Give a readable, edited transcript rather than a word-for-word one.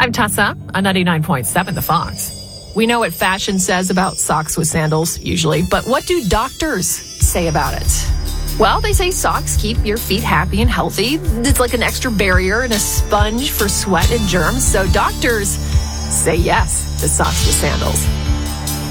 I'm Tessa on 99.7 The Fox. We know what fashion says about socks with sandals, usually, but what do doctors say about it? Well, they say socks keep your feet happy and healthy. It's like an extra barrier and a sponge for sweat and germs, so doctors say yes to socks with sandals.